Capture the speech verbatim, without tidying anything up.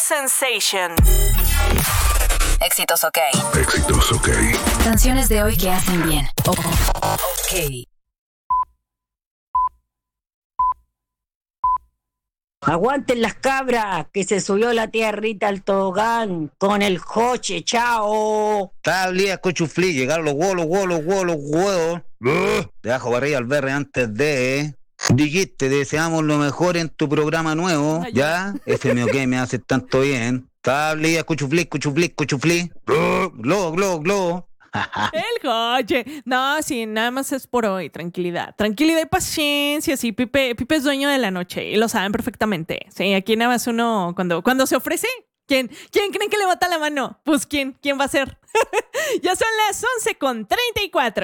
Sensation. Éxitos OK. Éxitos OK. Canciones de hoy que hacen bien. O- OK. Aguanten las cabras, que se subió la tía Rita al tobogán con el coche, chao. Tablía, cochuflí, llegaron los huevos, los huevos, los huevos, los huevos. Uh, debajo para arriba al berre antes de... ¿eh? Dijiste, deseamos lo mejor en tu programa nuevo, Ay, ¿ya? F M O que me hace tanto bien. Tablía, cochuflí, cochuflí, cochuflí. Uh, globo, globo, globo. El coche. No, sí, nada más es por hoy. Tranquilidad. Tranquilidad y paciencia. Sí, Pipe, Pipe es dueño de la noche y lo saben perfectamente. Sí, aquí nada más uno, cuando, cuando se ofrece, ¿quién? ¿Quién creen que levanta la mano? Pues ¿quién? ¿Quién va a ser? Ya son las once con treinta y cuatro.